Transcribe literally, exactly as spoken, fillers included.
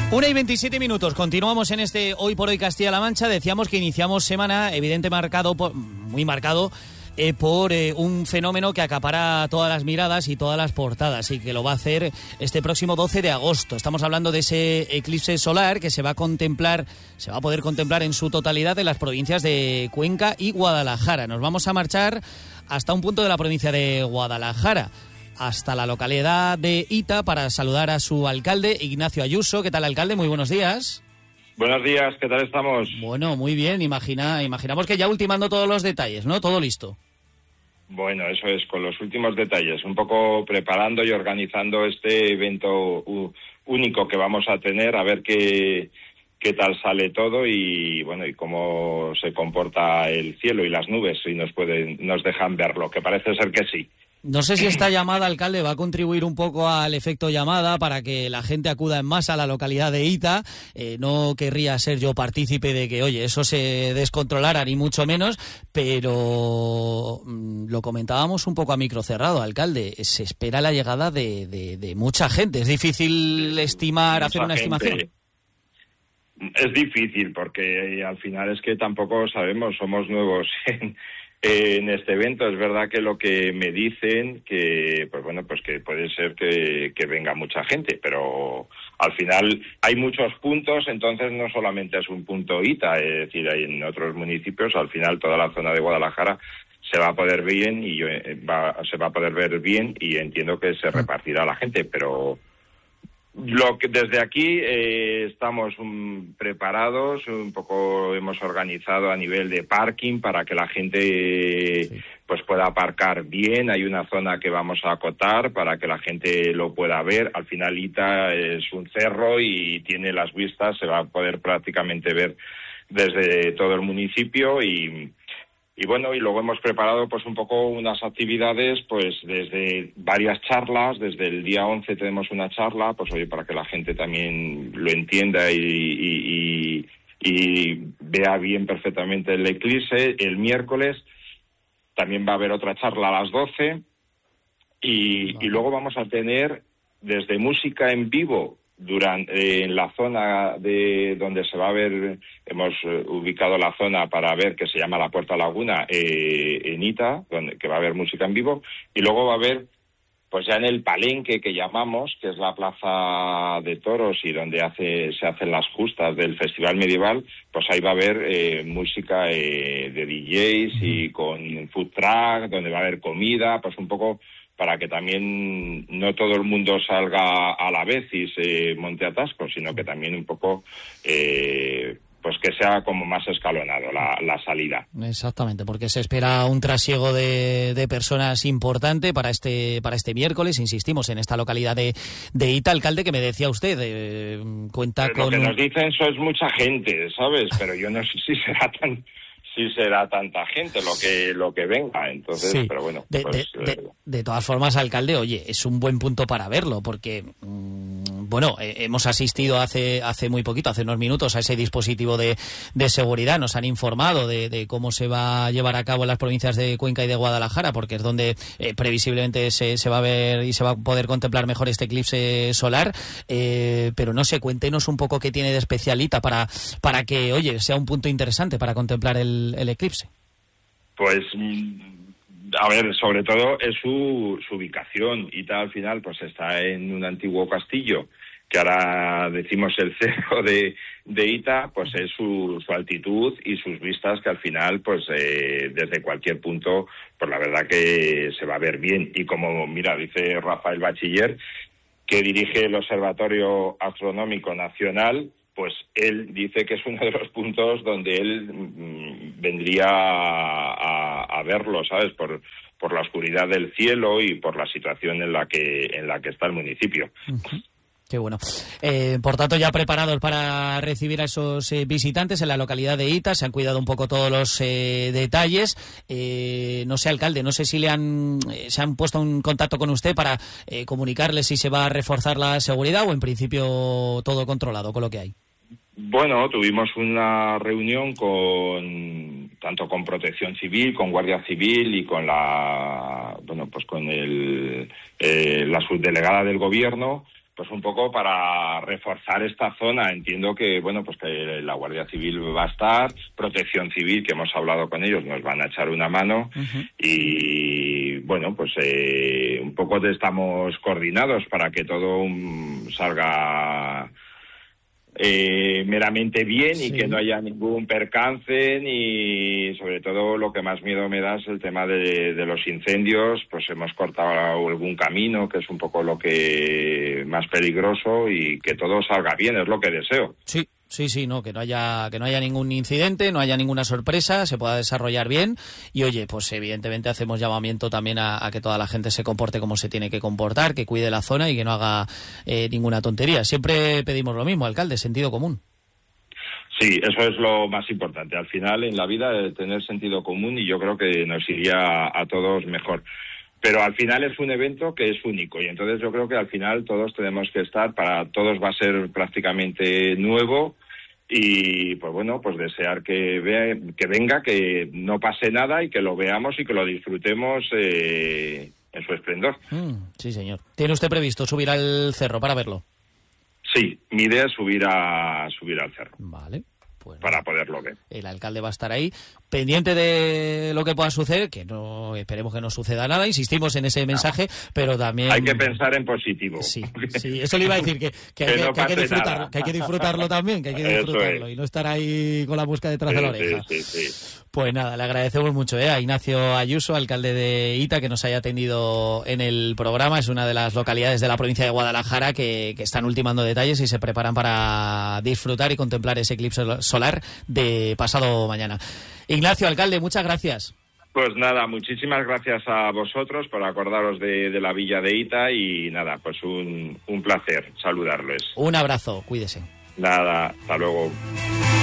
Una y veintisiete minutos, continuamos en este Hoy por Hoy Castilla-La Mancha. Decíamos que iniciamos semana, evidente marcado, por, muy marcado, eh, por eh, un fenómeno que acapara todas las miradas y todas las portadas y que lo va a hacer este próximo doce de agosto. Estamos hablando de ese eclipse solar que se va a contemplar, se va a poder contemplar en su totalidad en las provincias de Cuenca y Guadalajara. Nos vamos a marchar hasta un punto de la provincia de Guadalajara, hasta la localidad de Hita, para saludar a su alcalde, Ignacio Ayuso. ¿Qué tal, alcalde? Muy buenos días. Buenos días, ¿qué tal estamos? Bueno, muy bien. Imagina, imaginamos que ya ultimando todos los detalles, ¿no? Todo listo. Bueno, eso es, con los últimos detalles, un poco preparando y organizando este evento uh, único que vamos a tener, a ver qué, qué tal sale todo y bueno y cómo se comporta el cielo y las nubes, si nos pueden, nos dejan verlo, que parece ser que sí. No sé si esta llamada, alcalde, va a contribuir un poco al efecto llamada para que la gente acuda en masa a la localidad de Hita. Eh, no querría ser yo partícipe de que, oye, eso se descontrolara, ni mucho menos, pero mmm, lo comentábamos un poco a micro cerrado, alcalde. Se espera la llegada de, de, de mucha gente. ¿Es difícil estimar, mucha hacer una gente. estimación? Es difícil porque al final es que tampoco sabemos, somos nuevos en... en este evento. Es verdad que lo que me dicen que pues bueno pues que puede ser que, que venga mucha gente, pero al final hay muchos puntos, entonces no solamente es un punto Hita, es decir, hay en otros municipios, al final toda la zona de Guadalajara se va a poder ver bien y va, se va a poder ver bien y entiendo que se repartirá la gente, pero lo que desde aquí eh, estamos um, preparados, un poco hemos organizado a nivel de parking para que la gente sí. pues pueda aparcar bien. Hay una zona que vamos a acotar para que la gente lo pueda ver. Al final Hita es un cerro y tiene las vistas, se va a poder prácticamente ver desde todo el municipio y Y bueno, y luego hemos preparado pues un poco unas actividades, pues desde varias charlas, desde el día once tenemos una charla, pues oye, para que la gente también lo entienda y, y, y, y vea bien perfectamente el eclipse. El miércoles también va a haber otra charla a las doce y, vale. y luego vamos a tener desde música en vivo durante eh, en la zona de donde se va a ver, hemos eh, ubicado la zona para ver, que se llama la Puerta Laguna, eh, en Hita, donde que va a haber música en vivo, y luego va a haber, pues ya en el palenque que llamamos, que es la plaza de toros y donde hace se hacen las justas del Festival Medieval, pues ahí va a haber eh, música eh, de D Js y con food truck, donde va a haber comida, pues un poco para que también no todo el mundo salga a la vez y se monte atasco, sino que también un poco eh, pues que sea como más escalonado la, la salida. Exactamente, porque se espera un trasiego de, de personas importante para este para este miércoles, insistimos, en esta localidad de, de Hita. Alcalde, que me decía usted, eh, cuenta Pero con... Lo que nos dicen eso es mucha gente, ¿sabes? Pero yo no sé si será tan... sí será tanta gente lo que lo que venga, entonces, sí. pero bueno. De, pues, de, de, de todas formas, alcalde, oye, es un buen punto para verlo, porque, mmm, bueno, eh, hemos asistido hace hace muy poquito, hace unos minutos, a ese dispositivo de, de seguridad. Nos han informado de, de cómo se va a llevar a cabo en las provincias de Cuenca y de Guadalajara, porque es donde eh, previsiblemente se, se va a ver y se va a poder contemplar mejor este eclipse solar, eh, pero no sé, cuéntenos un poco qué tiene de especial Hita para, para que, oye, sea un punto interesante para contemplar el el eclipse. Pues a ver, sobre todo es su, su ubicación. Hita al final pues está en un antiguo castillo que ahora decimos el cerro de, de Hita, pues es su, su altitud y sus vistas, que al final pues eh, desde cualquier punto pues la verdad que se va a ver bien. Y como mira, dice Rafael Bachiller, que dirige el Observatorio Astronómico Nacional, pues él dice que es uno de los puntos donde él mmm, vendría a, a, a verlo, ¿sabes? Por, por la oscuridad del cielo y por la situación en la que en la que está el municipio. Uh-huh. Qué bueno. Eh, por tanto, ya preparados para recibir a esos eh, visitantes en la localidad de Hita. Se han cuidado un poco todos los eh, detalles. Eh, no sé, alcalde, no sé si le han eh, se han puesto en contacto con usted para eh, comunicarle si se va a reforzar la seguridad o en principio todo controlado con lo que hay. Bueno, tuvimos una reunión con tanto con Protección Civil, con Guardia Civil y con la bueno pues con el eh, la subdelegada del gobierno pues un poco para reforzar esta zona. Entiendo que, bueno, pues que la Guardia Civil va a estar, Protección Civil, que hemos hablado con ellos, nos van a echar una mano, uh-huh. y, bueno, pues eh, un poco estamos coordinados para que todo um, salga eh, meramente bien, sí. y que no haya ningún percance, ni sobre todo lo que más miedo me da es el tema de, de los incendios. Pues hemos cortado algún camino, que es un poco lo que más peligroso, y que todo salga bien, es lo que deseo. Sí. Sí, sí, no, que no haya que no haya ningún incidente, no haya ninguna sorpresa, se pueda desarrollar bien. Y oye, pues evidentemente hacemos llamamiento también a, a que toda la gente se comporte como se tiene que comportar, que cuide la zona y que no haga eh, ninguna tontería. Siempre pedimos lo mismo, alcalde, sentido común. Sí, eso es lo más importante. Al final, en la vida, tener sentido común, y yo creo que nos iría a, a todos mejor. Pero al final es un evento que es único, y entonces yo creo que al final todos tenemos que estar, para todos va a ser prácticamente nuevo, y pues bueno, pues desear que vea, que venga, que no pase nada y que lo veamos y que lo disfrutemos eh, en su esplendor. Mm, sí, señor. ¿Tiene usted previsto subir al cerro para verlo? Sí, mi idea es subir a subir al cerro. Vale. Bueno, para poderlo ver. El alcalde va a estar ahí, pendiente de lo que pueda suceder, que no esperemos que no suceda nada, insistimos en ese mensaje, no. pero también... Hay que pensar en positivo. Sí, sí, eso le iba a decir, que, que, que, hay, no que, hay, que, disfrutarlo, que hay que disfrutarlo también, que hay que disfrutarlo, es. y no estar ahí con la mosca detrás sí, de la oreja. Sí, sí, sí. Pues nada, le agradecemos mucho eh, a Ignacio Ayuso, alcalde de Hita, que nos haya atendido en el programa. Es una de las localidades de la provincia de Guadalajara que, que están ultimando detalles y se preparan para disfrutar y contemplar ese eclipse solar de pasado mañana. Ignacio, alcalde, muchas gracias. Pues nada, muchísimas gracias a vosotros por acordaros de, de la villa de Hita, y nada, pues un, un placer saludarles. Un abrazo, cuídese. Nada, hasta luego.